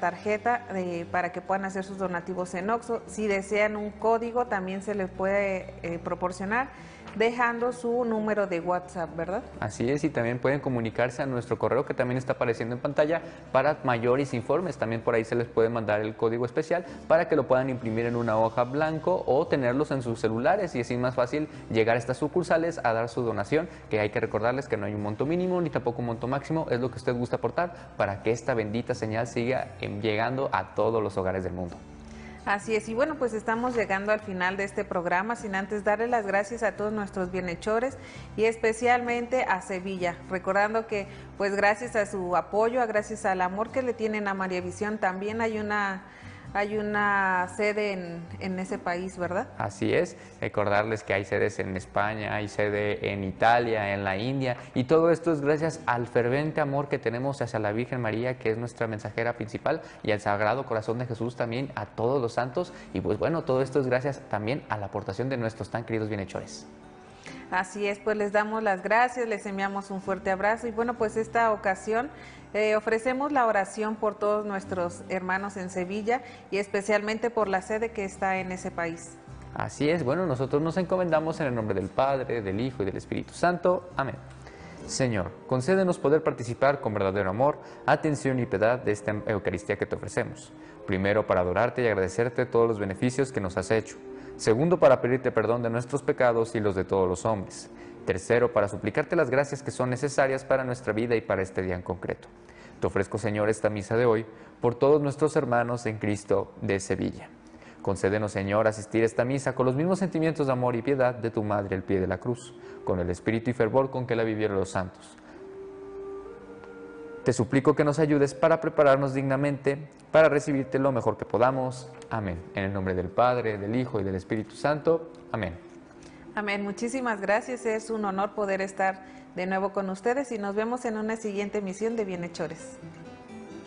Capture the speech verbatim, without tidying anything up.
tarjeta eh, para que puedan hacer sus donativos en OXXO. Si desean un código, también se les puede eh, proporcionar, dejando su número de WhatsApp, ¿verdad? Así es, y también pueden comunicarse a nuestro correo que también está apareciendo en pantalla para mayores informes. También por ahí se les puede mandar el código especial para que lo puedan imprimir en una hoja blanco o tenerlos en sus celulares, y así es más fácil llegar a estas sucursales a dar su donación, que hay que recordarles que no hay un monto mínimo ni tampoco un monto máximo, es lo que usted gusta aportar para que esta bendita señal siga llegando a todos los hogares del mundo. Así es, y bueno, pues estamos llegando al final de este programa, sin antes darle las gracias a todos nuestros bienhechores y especialmente a Sevilla, recordando que pues gracias a su apoyo, a gracias al amor que le tienen a María Visión, también hay una, hay una sede en, en ese país, ¿verdad? Así es, recordarles que hay sedes en España, hay sede en Italia, en la India, y todo esto es gracias al ferviente amor que tenemos hacia la Virgen María, que es nuestra mensajera principal, y al Sagrado Corazón de Jesús también, a todos los santos, y pues bueno, todo esto es gracias también a la aportación de nuestros tan queridos bienhechores. Así es, pues les damos las gracias, les enviamos un fuerte abrazo y bueno, pues esta ocasión eh, ofrecemos la oración por todos nuestros hermanos en Sevilla y especialmente por la sede que está en ese país. Así es, bueno, nosotros nos encomendamos en el nombre del Padre, del Hijo y del Espíritu Santo. Amén. Señor, concédenos poder participar con verdadero amor, atención y piedad de esta Eucaristía que te ofrecemos. Primero, para adorarte y agradecerte todos los beneficios que nos has hecho. Segundo, para pedirte perdón de nuestros pecados y los de todos los hombres. Tercero, para suplicarte las gracias que son necesarias para nuestra vida y para este día en concreto. Te ofrezco, Señor, esta misa de hoy por todos nuestros hermanos en Cristo de Sevilla. Concédenos, Señor, asistir a esta misa con los mismos sentimientos de amor y piedad de tu Madre al pie de la cruz, con el espíritu y fervor con que la vivieron los santos. Te suplico que nos ayudes para prepararnos dignamente para recibirte lo mejor que podamos. Amén. En el nombre del Padre, del Hijo y del Espíritu Santo. Amén. Amén. Muchísimas gracias. Es un honor poder estar de nuevo con ustedes y nos vemos en una siguiente emisión de Bienhechores.